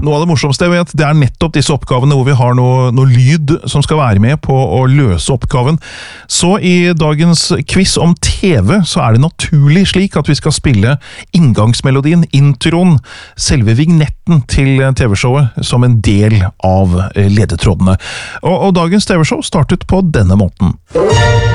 Noe av det morsomste jeg vet, det nettopp disse oppgavene hvor vi har noe lyd som skal være med på å løse oppgaven. Så i dagens quiz om TV så det naturlig slik at vi skal spille inngangsmelodien, introen, selve vignetten til TV-showet som en del av ledetrådene. Og dagens TV-show startet på denne måten.